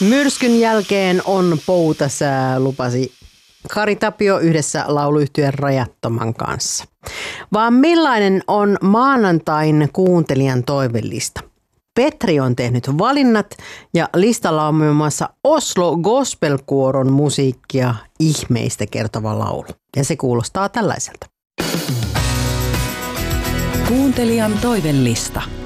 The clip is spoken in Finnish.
Myrskyn jälkeen on poutasää, lupasi Kari Tapio yhdessä lauluyhtyeen Rajattoman kanssa. Vaan millainen on maanantain kuuntelijan toivelista? Petri on tehnyt valinnat ja listalla on muun muassa Oslo Gospelkuoron musiikkia ihmeistä kertova laulu. Ja se kuulostaa tällaiselta. Kuuntelijan toivelista.